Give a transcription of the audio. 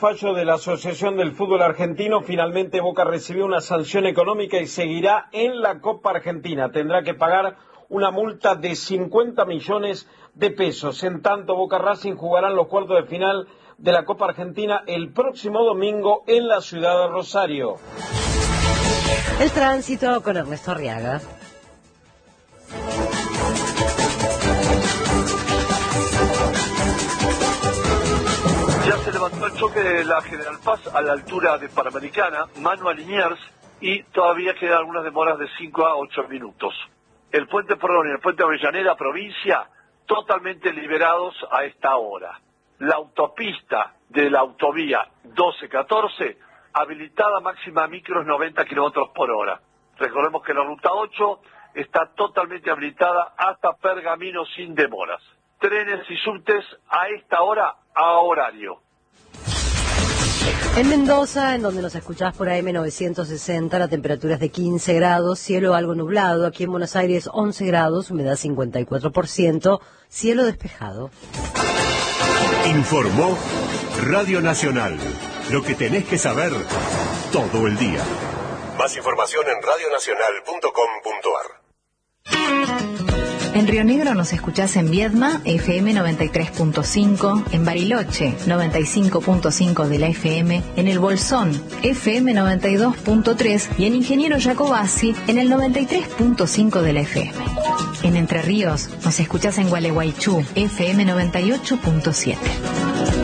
Fallo de la Asociación del Fútbol Argentino, finalmente Boca recibió una sanción económica y seguirá en la Copa Argentina. Tendrá que pagar una multa de 50 millones de pesos. En tanto, Boca Racing jugarán los cuartos de final de la Copa Argentina el próximo domingo en la ciudad de Rosario. El tránsito con Ernesto Arriaga. Ya se levantó el choque de la General Paz a la altura de Panamericana, mano a Liniers, y todavía quedan algunas demoras de 5 a 8 minutos. El puente Perón y el puente Avellaneda, provincia, totalmente liberados a esta hora. La autopista de la autovía 1214, habilitada máxima micros 90 kilómetros por hora. Recordemos que la ruta 8 está totalmente habilitada hasta Pergamino sin demoras. Trenes y subtes a esta hora a horario. En Mendoza, en donde nos escuchás por AM 960, la temperatura es de 15 grados, cielo algo nublado. Aquí en Buenos Aires 11 grados, humedad 54%, cielo despejado. Informó Radio Nacional. Lo que tenés que saber todo el día. Más información en radionacional.com.ar. En Río Negro nos escuchás en Viedma, FM 93.5, en Bariloche, 95.5 de la FM, en El Bolsón, FM 92.3 y en Ingeniero Jacobasi, en el 93.5 de la FM. En Entre Ríos nos escuchás en Gualeguaychú, FM 98.7.